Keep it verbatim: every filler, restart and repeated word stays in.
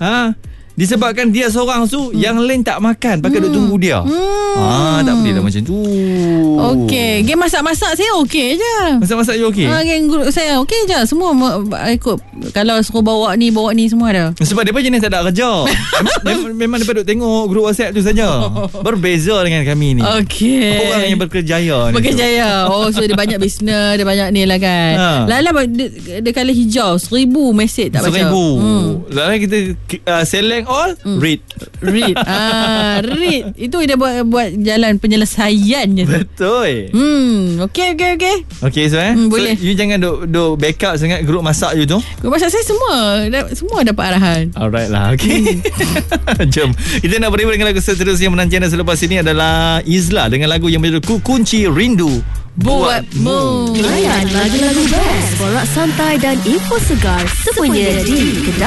Ha? Disebabkan dia seorang tu hmm. yang lain tak makan, pakai hmm. duk tunggu dia. Hmm. Ah, tak boleh lah macam tu. Okey, game masak-masak saya okey je. Masak-masak you okey? Ah, game group saya okey je. Semua ikut, kalau suruh bawa ni, bawa ni semua ada. Sebab dia pun jenis tak ada kerja. memang, memang dia duk tengok grup WhatsApp tu saja. Berbeza dengan kami ni. Okey. Orang yang berkerjaya ni. Berkerjaya. Oh, so dia banyak bisnes, dia banyak ni lah kan. Ha. Lala dia, dia kala hijau seribu mesej tak baca. Seribu. Hmm. Lala kita uh, select all hmm. read read ah read itu dia buat buat jalan penyelesaiannya. Betul. Hmm okey okey okey. Okey so eh. Hmm, boleh. So, you jangan duk duk backup sangat grup masak you tu. Grup masak saya semua semua dapat arahan. Alright lah. Okey. Hmm. Jom. Kita nak beri dengan lagu seterusnya menanti anda selepas ini adalah Izla dengan lagu yang berjudul Ku Kunci Rindu Buatmu. Layan lagu-lagu best, borak santai dan info segar semuanya di